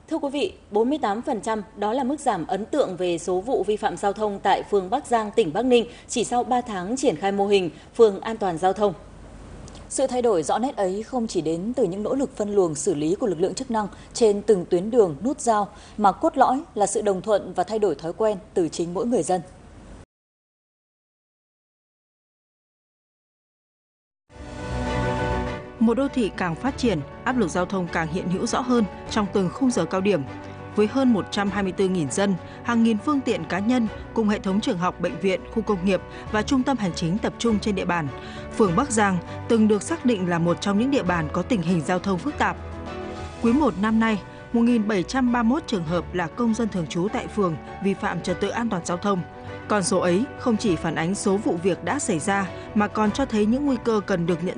Thưa quý vị, 48% đó là mức giảm ấn tượng về số vụ vi phạm giao thông tại phường Bắc Giang, tỉnh Bắc Ninh chỉ sau 3 tháng triển khai mô hình phường an toàn giao thông. Sự thay đổi rõ nét ấy không chỉ đến từ những nỗ lực phân luồng xử lý của lực lượng chức năng trên từng tuyến đường, nút giao, mà cốt lõi là sự đồng thuận và thay đổi thói quen từ chính mỗi người dân. Một đô thị càng phát triển, áp lực giao thông càng hiện hữu rõ hơn trong từng khung giờ cao điểm. Với hơn 124.000 dân, hàng nghìn phương tiện cá nhân cùng hệ thống trường học, bệnh viện, khu công nghiệp và trung tâm hành chính tập trung trên địa bàn, phường Bắc Giang từng được xác định là một trong những địa bàn có tình hình giao thông phức tạp. Quý 1 năm nay, 1.731 trường hợp là công dân thường trú tại phường vi phạm trật tự an toàn giao thông. Con số ấy không chỉ phản ánh số vụ việc đã xảy ra mà còn cho thấy những nguy cơ cần được nhận